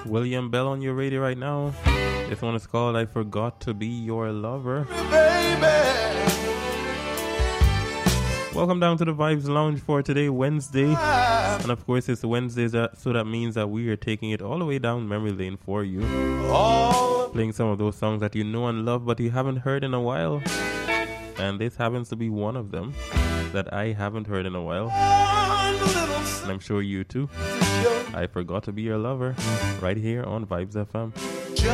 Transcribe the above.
William Bell on your radio right now. This one is called I Forgot to Be Your Lover. Welcome down to the Vibes Lounge for today, Wednesday. And of course, it's Wednesday, so that means that we are taking it all the way down memory lane for you. Playing some of those songs that you know and love, but you haven't heard in a while. And this happens to be one of them that I haven't heard in a while. And I'm sure you too. I Forgot to Be Your Lover, right here on Vibes FM.